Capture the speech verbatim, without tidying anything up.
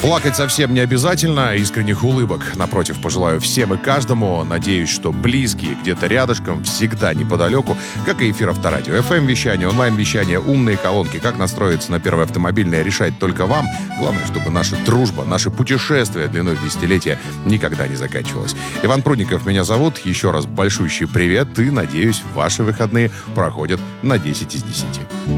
Плакать совсем не обязательно, искренних улыбок. Напротив, пожелаю всем и каждому. Надеюсь, что близкие где-то рядышком, всегда неподалеку, как и эфир Авторадио. эф эм-вещание, онлайн-вещание, умные колонки. Как настроиться на первое автомобильное, решать только вам. Главное, чтобы наша дружба, наше путешествие длиной в десятилетия никогда не заканчивалось. Иван Прудников меня зовут. Еще раз большущий привет и, надеюсь, ваши выходные проходят на десять из десяти.